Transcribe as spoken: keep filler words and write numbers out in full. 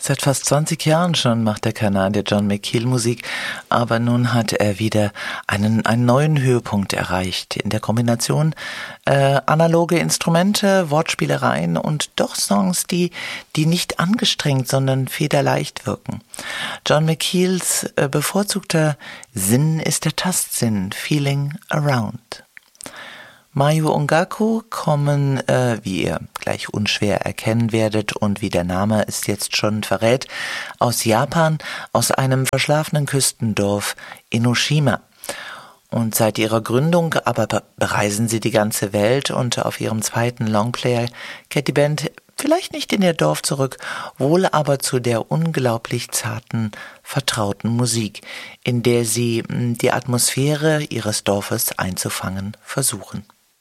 Seit fast zwanzig Jahren schon macht der Kanadier John McKeel Musik, aber nun hat er wieder einen, einen neuen Höhepunkt erreicht. In der Kombination äh, analoge Instrumente, Wortspielereien und doch Songs, die, die nicht angestrengt, sondern federleicht wirken. John McKeels äh, bevorzugter Sinn ist der Tastsinn, Feeling Around. Mayu Ongaku kommen, äh, wie ihr gleich unschwer erkennen werdet und wie der Name es jetzt schon verrät, aus Japan, aus einem verschlafenen Küstendorf Enoshima. Und seit ihrer Gründung aber bereisen sie die ganze Welt und auf ihrem zweiten Longplay kehrt die Band vielleicht nicht in ihr Dorf zurück, wohl aber zu der unglaublich zarten, vertrauten Musik, in der sie die Atmosphäre ihres Dorfes einzufangen versuchen.